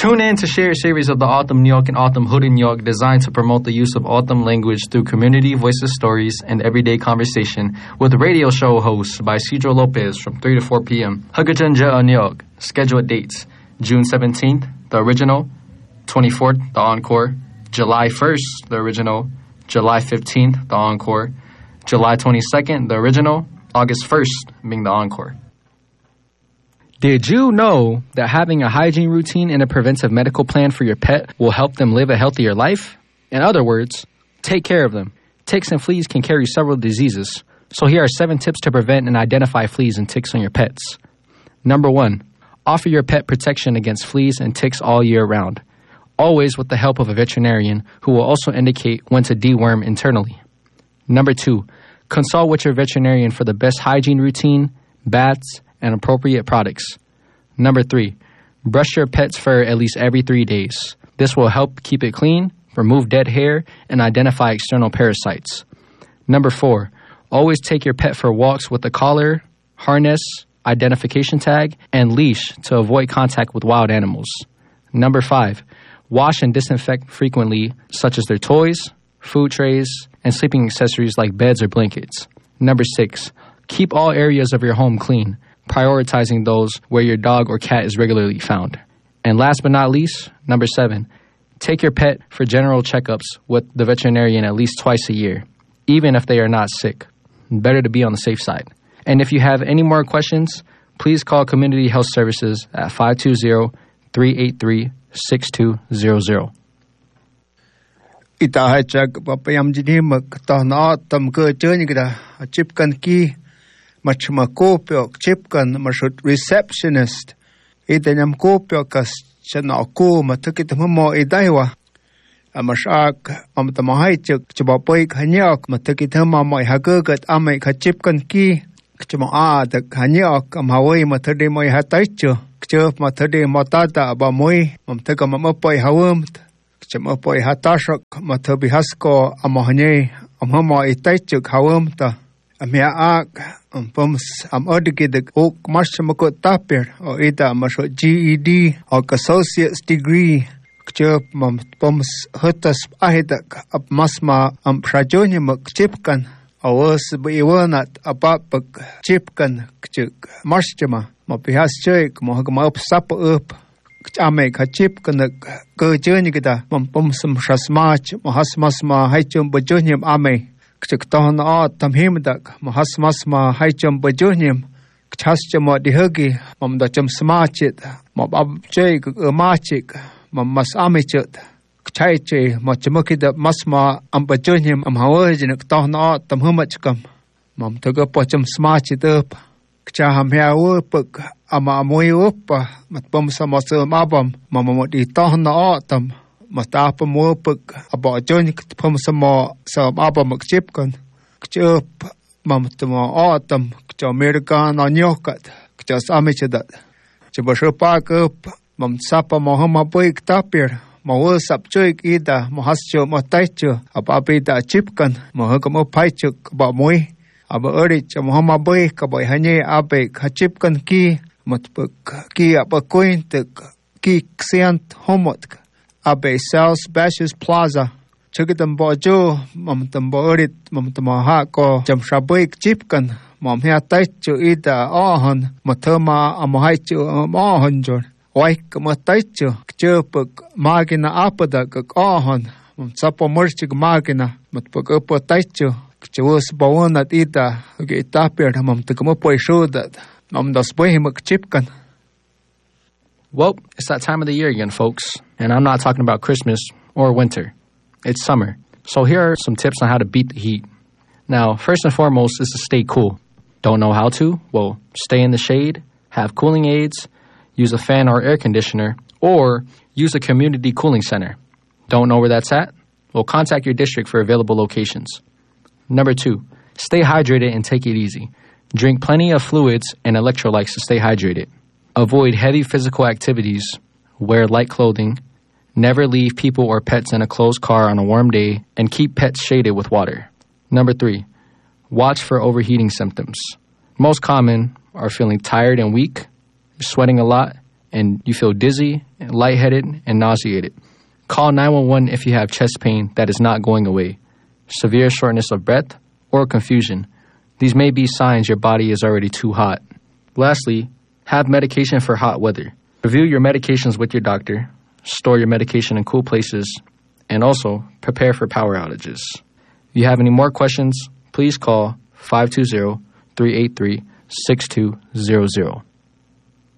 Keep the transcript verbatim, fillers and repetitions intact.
Tune in to share a series of the Autumn New York and Autumn Hood in New York designed to promote the use of Autumn language through community voices stories and everyday conversation with radio show hosts by Cedro Lopez from three to four p.m. Hagajanja New York. Scheduled dates: June seventeenth, the original; twenty-fourth, the encore; July first, the original; July fifteenth, the encore; July twenty-second, the original; August first being the encore. Did you know that having a hygiene routine and a preventive medical plan for your pet will help them live a healthier life? In other words, take care of them. Ticks and fleas can carry several diseases. So here are seven tips to prevent and identify fleas and ticks on your pets. Number one, offer your pet protection against fleas and ticks all year round, always with the help of a veterinarian who will also indicate when to deworm internally. Number two, consult with your veterinarian for the best hygiene routine, baths, and appropriate products. Number three, brush your pet's fur at least every three days. This will help keep it clean, remove dead hair, and identify external parasites. Number four, always take your pet for walks with a collar, harness, identification tag, and leash to avoid contact with wild animals. Number five, wash and disinfect frequently, such as their toys, food trays, and sleeping accessories like beds or blankets. Number six, keep all areas of your home clean, prioritizing those where your dog or cat is regularly found. And last but not least, number seven, take your pet for general checkups with the veterinarian at least twice a year, even if they are not sick. Better to be on the safe side. And if you have any more questions, please call Community Health Services at five two zero, three eight three, six two zero zero. Ita hajag papayam jini magtahna tam ke jeni kita chipkan ki much makopio chipkan mashut receptionist ita nyam kopio kas chana ko matukit mo idaiwa amashak amtamahai chuk chbapoy khanyak matukit ma mo hagagat amai khachipkan ki chma a da khanyak amhawai matade mo hataicho chop matade motata ba moi mamtaka mamoy hawum chma poy hatashak matabi hasko amahne amhama itaichuk hawumta amia ak ampums am odigid ok marshmako tapir o ida masho G E D or associate's degree chop mam pums hutas ahidak ap masma am prajonim chipkan awas biwanat apapak chipkan chuk marshma mapihas chek mohagma up sap up ame khachip kana ke jeni kita mampum sam shasmach mahasmasma haichum bajonim ame chikton a tamhim dak mahasmasma haichum bajonim chhaschama dihagi mamda chum smachit mabab chei machik mamas amechut chaiche machmukida masma ambajonim amhawajin ton a tamhumachkam mamtaga pochum smachit up cha hamhau puk ama moi upa matpom samasam abam mamamodi tahna atam matapa mo puk aba join pom sama sam abam chipkan chup mamtama atam cha american anyokat cha samichadat chbashopa kup mam sapa mohama poik tapir mawo sapchoik ida mohascho motaicho ababida chipkan mohakamo paichuk ba moi aba orich mohama boy kaboy hanye abe khachipkan ki matpuk ki aba kointek ki xiant homot abe South Bashes Plaza chagdam bojo mamtam borit mamtam ha ko jamshaboy chipkan mam ha taichu ida ahon matama amhaichu ahon jor waik mataichu chupuk magina apada ka ahon sapo morchig magina matpuk upo taichu chus bawonat ita ge tapir mam tukmo poishodat nam das bohimak chipkan. Well, it's that time of the year again, folks, and I'm not talking about Christmas or winter. It's summer. So here are some tips on how to beat the heat. Now, first and foremost is to stay cool. Don't know how to? Well, stay in the shade, have cooling aids, use a fan or air conditioner, or use a community cooling center. Don't know where that's at? Well, contact your district for available locations. Number two, stay hydrated and take it easy. Drink plenty of fluids and electrolytes to stay hydrated. Avoid heavy physical activities. Wear light clothing. Never leave people or pets in a closed car on a warm day, and keep pets shaded with water. Number three, watch for overheating symptoms. Most common are feeling tired and weak, sweating a lot, and you feel dizzy, lightheaded, and nauseated. Call nine one one if you have chest pain that is not going away, severe shortness of breath, or confusion. These may be signs your body is already too hot. Lastly, have medication for hot weather. Review your medications with your doctor, store your medication in cool places, and also prepare for power outages. If you have any more questions, please call five two zero, three eight three, six two zero zero.